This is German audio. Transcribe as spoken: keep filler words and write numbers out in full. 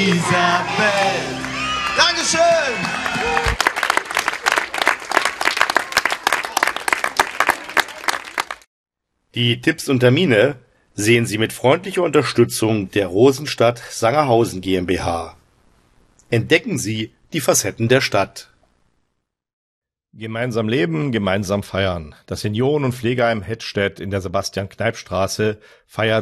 Isabel. Dankeschön. Die Tipps und Termine sehen Sie mit freundlicher Unterstützung der Rosenstadt Sangerhausen GmbH. Entdecken Sie die Facetten der Stadt. Gemeinsam leben, gemeinsam feiern. Das Senioren- und Pflegeheim Hettstedt in der Sebastian-Kneipp-Straße feiert